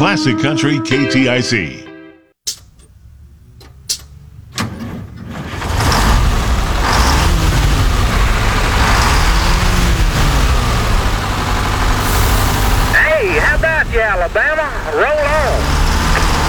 Classic Country KTIC. Hey, how about you, Alabama? Roll on.